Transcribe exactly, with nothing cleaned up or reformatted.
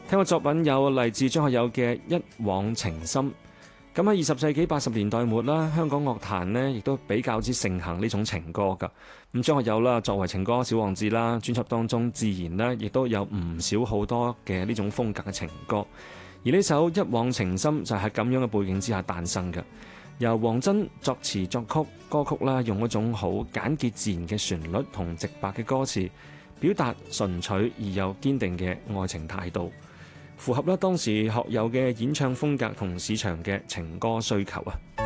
聽過作品有嚟自張學友嘅《一往情深》。咁喺二十世紀八十年代末啦，香港樂壇呢亦都比較之盛行呢種情歌㗎。咁張學友啦，作為情歌小王子啦，專輯當中自然呢亦都有唔少好多嘅呢種風格嘅情歌。而呢首《一往情深》就係咁樣嘅背景之下誕生嘅，由黃真作詞作曲，歌曲啦用一種好簡潔自然嘅旋律同直白嘅歌詞，表達純粹而又堅定嘅愛情態度，符合啦當時學友嘅演唱風格同市場嘅情歌需求啊！